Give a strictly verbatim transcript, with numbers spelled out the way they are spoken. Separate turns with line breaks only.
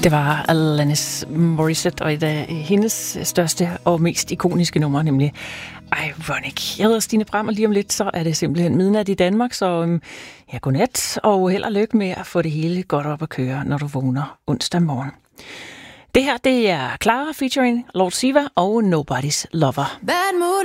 Det var Alanis Morissette, og et af hendes største og mest ikoniske numre, nemlig Ironic. Jeg hedder Stine Bram, og lige om lidt, så er det simpelthen midnat i Danmark, så ja, godnat, og held og lykke med at få det hele godt op at køre, når du vågner onsdag morgen. Det her, det er Clara featuring Lord Siva og Nobody's Lover. Bad mood.